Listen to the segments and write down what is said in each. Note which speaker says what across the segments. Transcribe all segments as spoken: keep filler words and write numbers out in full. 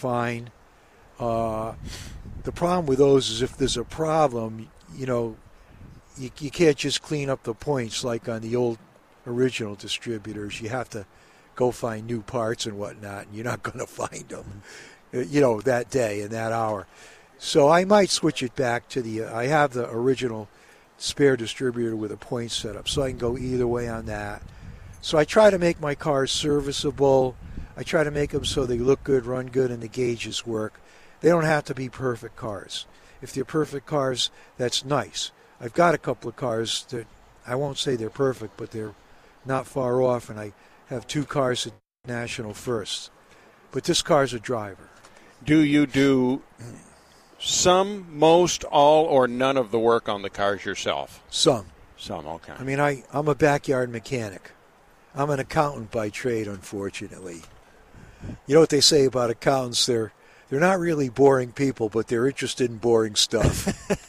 Speaker 1: fine. Uh, the problem with those is if there's a problem, you know, you, you can't just clean up the points like on the old original distributors. You have to go find new parts and whatnot, and you're not going to find them, you know, that day and that hour. So I might switch it back to the, uh, I have the original spare distributor with a point setup, so I can go either way on that. So I try to make my cars serviceable. I try to make them so they look good, run good, and the gauges work. They don't have to be perfect cars. If they're perfect cars, that's nice. I've got a couple of cars that I won't say they're perfect, but they're not far off, and I have two cars at National First. But this car's a driver.
Speaker 2: Do you do some, most, all, or none of the work on the cars yourself?
Speaker 1: Some.
Speaker 2: Some, okay.
Speaker 1: I mean, I, I'm a backyard mechanic. I'm an accountant by trade, unfortunately. You know what they say about accountants? They're they're not really boring people, but they're interested in boring stuff.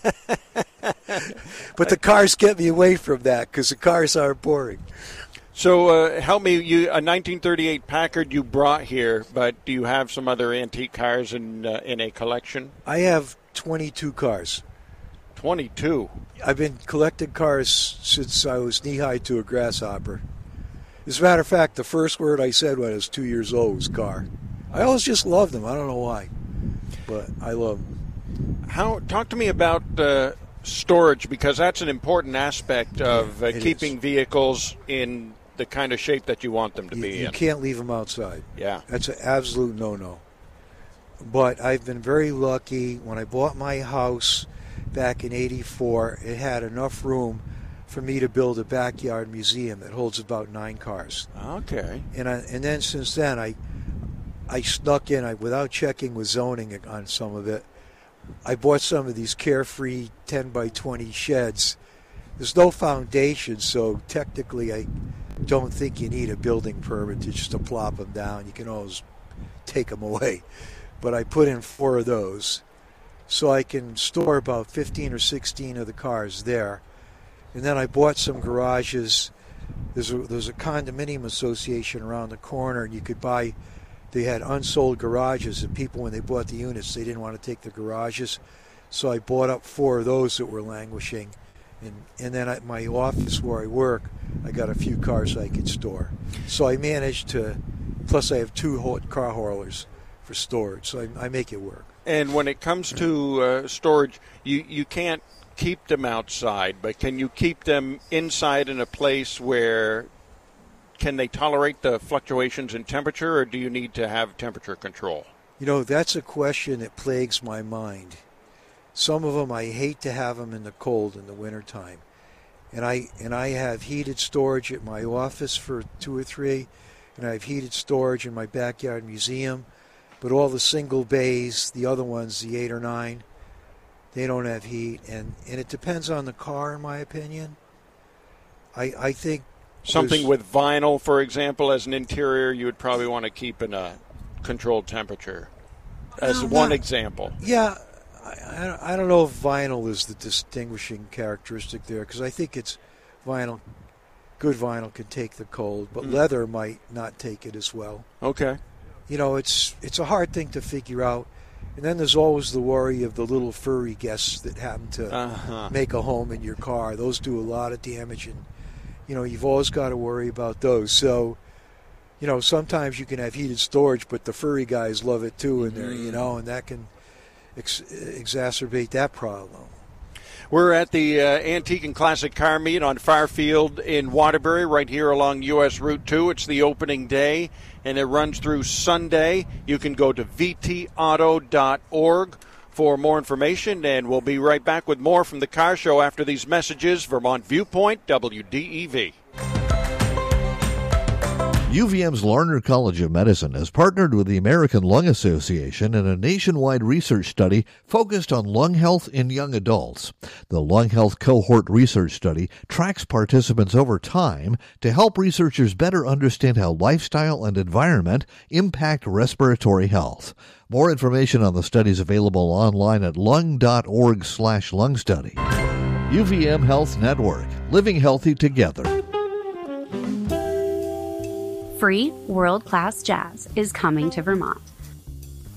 Speaker 1: But the cars get me away from that because the cars aren't boring.
Speaker 2: So uh, help me, you a nineteen thirty-eight Packard you brought here, but do you have some other antique cars in uh, in a collection?
Speaker 1: I have twenty-two cars.
Speaker 2: twenty-two?
Speaker 1: I've been collecting cars since I was knee-high to a grasshopper. As a matter of fact, the first word I said when I was two years old was car. I always just loved them. I don't know why, but I love them.
Speaker 2: How? Talk to me about uh, storage, because that's an important aspect of uh, keeping is. vehicles in the kind of shape that you want them to
Speaker 1: you,
Speaker 2: be
Speaker 1: you
Speaker 2: in.
Speaker 1: You can't leave them outside.
Speaker 2: Yeah.
Speaker 1: That's an absolute no-no. But I've been very lucky. When I bought my house back in eighty-four, it had enough room for me to build a backyard museum that holds about nine cars.
Speaker 2: Okay.
Speaker 1: And I, and then since then, I I snuck in, I, without checking with zoning on some of it, I bought some of these Carefree ten by twenty sheds. There's no foundation, so technically I don't think you need a building permit to just to plop them down. You can always take them away. But I put in four of those, so I can store about fifteen or sixteen of the cars there. And then I bought some garages. There's a, there's a condominium association around the corner, and you could buy, they had unsold garages, and people, when they bought the units, they didn't want to take the garages. So I bought up four of those that were languishing. And, and then at my office where I work, I got a few cars I could store. So I managed to, plus I have two car haulers for storage, so I, I make it work.
Speaker 2: And when it comes to uh, storage, you, you can't keep them outside, but can you keep them inside in a place where can they tolerate the fluctuations in temperature, or do you need to have temperature control?
Speaker 1: You know, that's a question that plagues my mind. Some of them, I hate to have them in the cold in the wintertime. And I and I have heated storage at my office for two or three, and I have heated storage in my backyard museum. But all the single bays, the other ones, the eight or nine, they don't have heat, and, and it depends on the car, in my opinion. I I think
Speaker 2: something with vinyl, for example, as an interior, you would probably want to keep in a controlled temperature, as
Speaker 1: no,
Speaker 2: one
Speaker 1: not,
Speaker 2: example.
Speaker 1: Yeah, I, I don't know if vinyl is the distinguishing characteristic there, because I think it's vinyl. Good vinyl can take the cold, but mm. leather might not take it as well.
Speaker 2: Okay.
Speaker 1: You know, it's it's a hard thing to figure out. And then there's always the worry of the little furry guests that happen to uh-huh. make a home in your car. Those do a lot of damage, and, you know, you've always got to worry about those. So, you know, sometimes you can have heated storage, but the furry guys love it too in there, mm-hmm. you know, and that can ex- exacerbate that problem.
Speaker 2: We're at the uh, Antique and Classic Car Meet on Farfield in Waterbury, right here along U S Route two. It's the opening day, and it runs through Sunday. You can go to v t auto dot org for more information, and we'll be right back with more from the car show after these messages. Vermont Viewpoint, W D E V.
Speaker 3: U V M's Larner College of Medicine has partnered with the American Lung Association in a nationwide research study focused on lung health in young adults. The Lung Health Cohort Research Study tracks participants over time to help researchers better understand how lifestyle and environment impact respiratory health. More information on the study is available online at lung dot org slash lung study. U V M Health Network, living healthy together.
Speaker 4: Free world-class jazz is coming to Vermont.